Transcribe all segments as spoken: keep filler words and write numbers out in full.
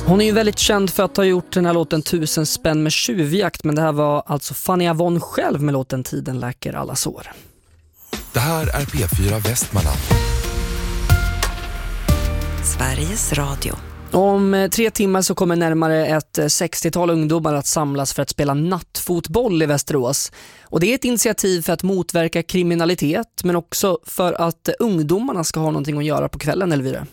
Hon är ju väldigt känd för att ha gjort den här låten Tusen spänn med tjuvjakt, men det här var alltså Fanny Avon själv med låten Tiden läker alla sår. Det här är P fyra Västmanland. Sveriges Radio. Om tre timmar så kommer närmare ett sextiotal ungdomar att samlas för att spela nattfotboll i Västerås. Och det är ett initiativ för att motverka kriminalitet, men också för att ungdomarna ska ha någonting att göra på kvällen, Elvira.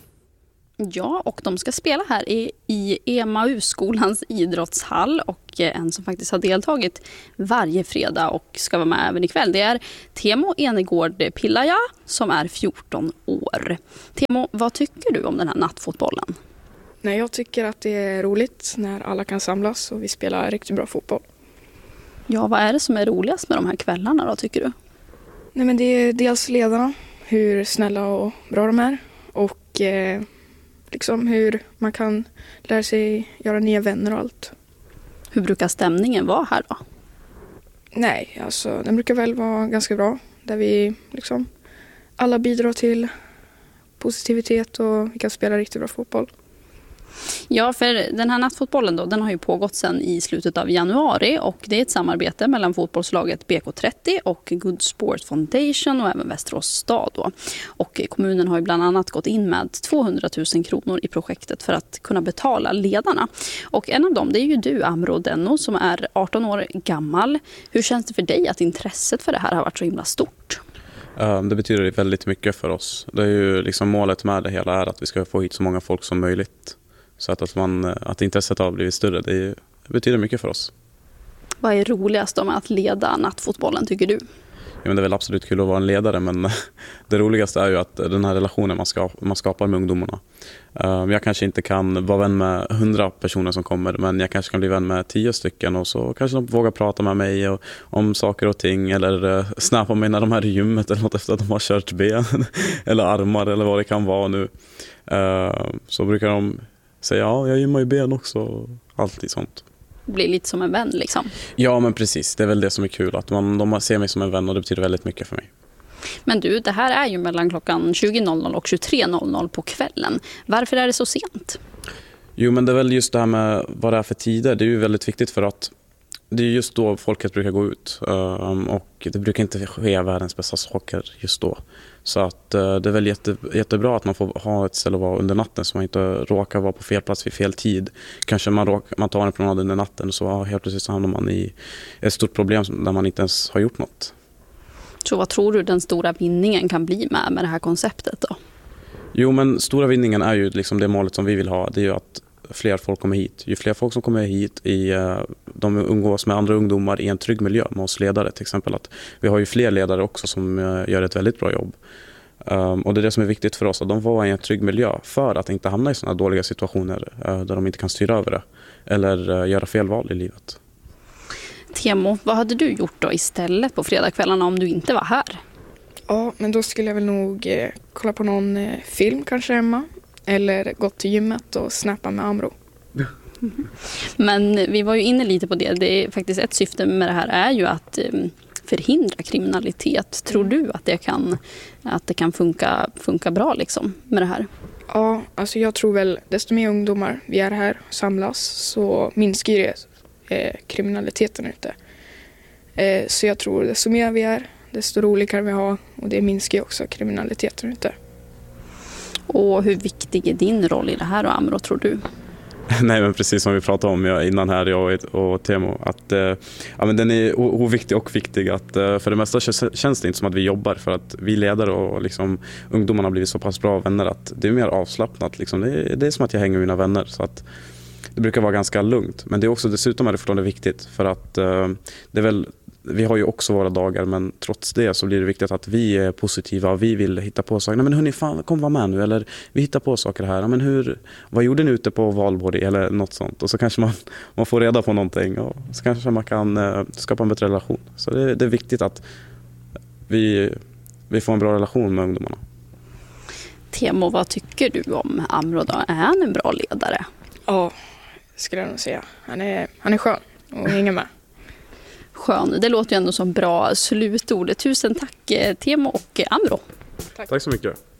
Ja, och de ska spela här i, i Emmaus-skolans idrottshall, och en som faktiskt har deltagit varje fredag och ska vara med även ikväll, det är Temo Enegård Pillaja som är fjorton år. Temo, vad tycker du om den här nattfotbollen? Nej, jag tycker att det är roligt när alla kan samlas och vi spelar riktigt bra fotboll. Ja, vad är det som är roligast med de här kvällarna då, tycker du? Nej, men det är dels ledarna, hur snälla och bra de är, och eh, liksom hur man kan lära sig göra nya vänner och allt. Hur brukar stämningen vara här då? Nej, alltså den brukar väl vara ganska bra, där vi liksom alla bidrar till positivitet och vi kan spela riktigt bra fotboll. Ja, för den här nattfotbollen då, den har ju pågått sedan i slutet av januari, och det är ett samarbete mellan fotbollslaget B K trettio och Good Sport Foundation och även Västerås stad då. Och kommunen har ju bland annat gått in med tvåhundratusen kronor i projektet för att kunna betala ledarna. Och en av dem, det är ju du, Amro Denno, som är arton år gammal. Hur känns det för dig att intresset för det här har varit så himla stort? Det betyder väldigt mycket för oss. Det är ju liksom målet med det hela är att vi ska få hit så många folk som möjligt. Så att, att, man, att intresset har blivit större, det, är, det betyder mycket för oss. Vad är roligast om att leda nattfotbollen, tycker du? Ja, men det är väl absolut kul att vara en ledare, men det roligaste är ju att den här relationen man, ska, man skapar med ungdomarna. Jag kanske inte kan vara vän med hundra personer som kommer, men jag kanske kan bli vän med tio stycken, och så kanske de vågar prata med mig och, om saker och ting, eller snappa mig när de är i gymmet eller något efter att de har kört ben eller armar eller vad det kan vara nu. Så brukar de säga, ja, jag gymmar ju ben också, alltid sånt. Blir lite som en vän liksom. Ja, men precis. Det är väl det som är kul, att man, de ser mig som en vän, och det betyder väldigt mycket för mig. Men du, det här är ju mellan klockan tjugo och tjugotre på kvällen. Varför är det så sent? Jo, men det är väl just det här med vad det är för tider. Det är ju väldigt viktigt, för att det är just då folket brukar gå ut. Och det brukar inte ske världens bästa saker just då. Så att det är väl jätte, jättebra att man får ha ett ställe att vara under natten, så man inte råkar vara på fel plats vid fel tid. Kanske man, råkar, man tar en promenad under natten, så helt plötsligt så hamnar man i ett stort problem där man inte ens har gjort något. Så vad tror du den stora vinningen kan bli med, med det här konceptet då? Jo, men stora vinningen är ju liksom det målet som vi vill ha. Det är ju att fler folk kommer hit. Ju fler folk som kommer hit, i, de umgås med andra ungdomar i en trygg miljö med oss ledare till exempel. Att vi har ju fler ledare också som gör ett väldigt bra jobb. Um, och det är det som är viktigt för oss, att de får vara i en trygg miljö för att inte hamna i sådana dåliga situationer uh, där de inte kan styra över det eller uh, göra fel val i livet. Temo, vad hade du gjort då istället på fredagskvällarna om du inte var här? Ja, men då skulle jag väl nog eh, kolla på någon eh, film kanske hemma, eller gått till gymmet och snappa med Amro. Mm. Men vi var ju inne lite på det. Det är faktiskt ett syfte med det här är ju att eh, förhindra kriminalitet. Tror du att det kan, att det kan funka, funka bra liksom med det här? Ja, alltså jag tror väl desto mer ungdomar vi är här och samlas, så minskar det eh, kriminaliteten ute. Eh, så jag tror desto mer vi är, desto roligare vi har, och det minskar ju också kriminaliteten ute. Och hur viktig är din roll i det här, och Amro, tror du? Nej, men precis som vi pratade om innan här, jag och Temo, att eh, ja, men den är oviktig och viktig. Att, eh, för det mesta känns det inte som att vi jobbar, för att vi ledare och liksom, ungdomarna har blivit så pass bra vänner att det är mer avslappnat. Liksom. Det, är, det är som att jag hänger med mina vänner, så att det brukar vara ganska lugnt. Men det är också dessutom är det fortfarande viktigt, för att eh, det är väl, vi har ju också våra dagar, men trots det så blir det viktigt att vi är positiva och vi vill hitta på saker. Nej, men hörni, fan, kom vara med nu, eller vi hittar på saker här. Men hur, vad gjorde ni ute på Valborg eller något sånt? Och så kanske man, man får reda på någonting, och så kanske man kan uh, skapa en bättre relation. Så det, det är viktigt att vi, vi får en bra relation med ungdomarna. Temo, vad tycker du om Amro då? Är han en bra ledare? Ja, skulle jag nog säga. Han är, han är skön och hänger med. Skön. Det låter ju ändå som bra slutord. Tusen tack, Temo och Amro. Tack, tack så mycket.